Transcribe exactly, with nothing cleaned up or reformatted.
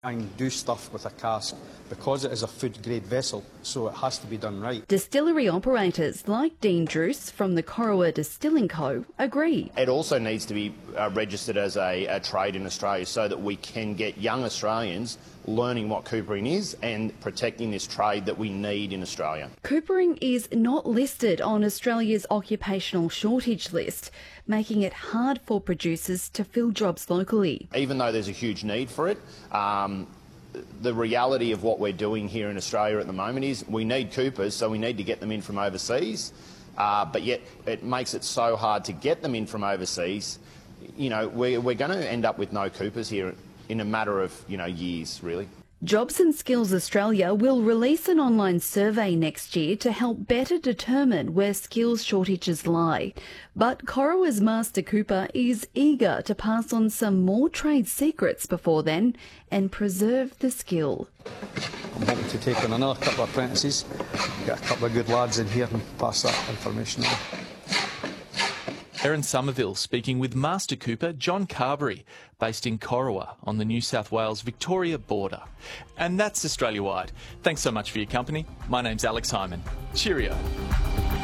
and do stuff with a cask because it is a food-grade vessel, so it has to be done right. Distillery operators like Dean Druce from the Corowa Distilling Co agree. It also needs to be uh, registered as a, a trade in Australia so that we can get young Australians learning what coopering is and protecting this trade that we need in Australia. Coopering is not listed on Australia's occupational shortage list, making it hard for producers to fill jobs locally. Even though there's a huge need for it, um, the reality of what we're doing here in Australia at the moment is we need coopers, so we need to get them in from overseas, uh, but yet it makes it so hard to get them in from overseas. You know, we're, we're going to end up with no coopers here in a matter of, you know, years, really. Jobs and Skills Australia will release an online survey next year to help better determine where skills shortages lie. But Corowa's Master Cooper is eager to pass on some more trade secrets before then and preserve the skill. I'm hoping to take on another couple of apprentices, get a couple of good lads in here and pass that information on. Erin Somerville speaking with Master Cooper John Carberry, based in Corowa on the New South Wales-Victoria border. And that's Australia-wide. Thanks so much for your company. My name's Alex Hyman. Cheerio.